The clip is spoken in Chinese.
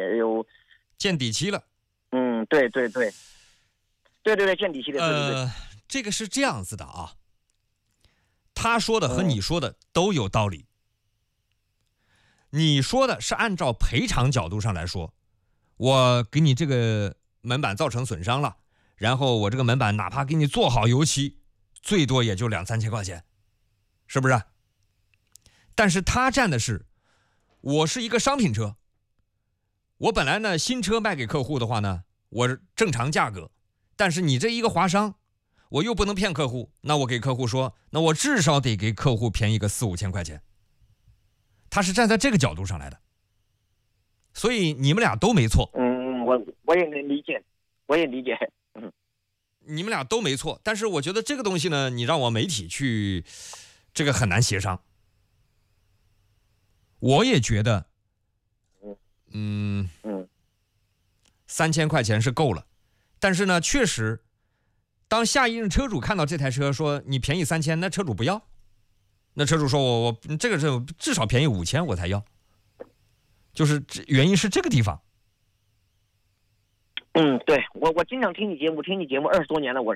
有见底期了。 对，见底期的。对。 这个是这样子的啊，他说的和你说的都有道理。你说的是按照赔偿角度上来说，我给你这个门板造成损伤了，然后我这个门板哪怕给你做好油漆，最多也就2-3千块钱，是不是？但是他站的是，我是一个商品车，我本来呢新车卖给客户的话呢，我正常价格，但是你这一个划伤，我又不能骗客户，那我给客户说，那我至少得给客户便宜个4-5千块钱。他是站在这个角度上来的，所以你们俩都没错。 我也能理解， 你们俩都没错，但是我觉得这个东西呢，你让我媒体去，这个很难协商。我也觉得，3000块钱是够了，但是呢，确实，当下一任车主看到这台车说你便宜3000，那车主不要，那车主说我这个车至少便宜5000我才要，就是原因是这个地方。 对，我经常听你节目，20多年了，我